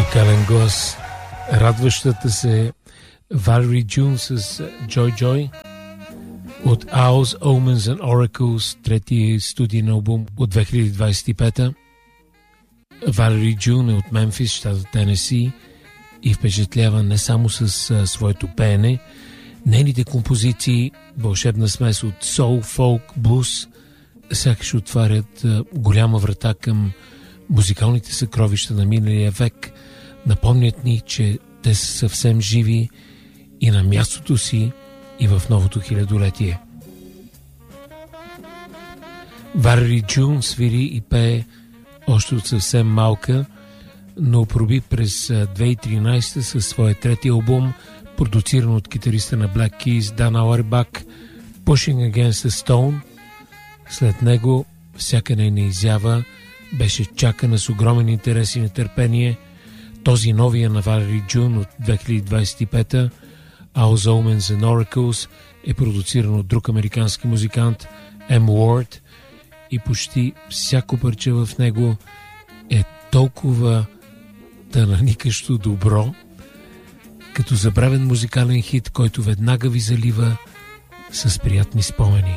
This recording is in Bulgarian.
музикален глас, радващата се Валери Джун с Joy Joy от Owls, Omens and Oracles, третия студиен албум от 2025. Валери Джун е от Мемфис, щата Тенеси, и впечатлява не само с своето пеене. Нейните композиции, вълшебна смес от соул, фолк, блуз, сякаш отварят голяма врата към музикалните съкровища на миналия век. Напомнят ни, че те са съвсем живи и на мястото си и в новото хилядолетие. Валери Джун свири и пее още от съвсем малка, но проби през 2013 със своя трети албум, продуциран от китариста на Black Keys Дан Ауербах, Pushing Against the Stone. След него всяка нейна изява беше чакана с огромен интерес и нетърпение. Този новия на Валери Джун от 2025, Owls, Omens and Oracles, е продуциран от друг американски музикант, М. Уорд, и почти всяко парче в него е толкова тананикащо добро, като забравен музикален хит, който веднага ви залива с приятни спомени.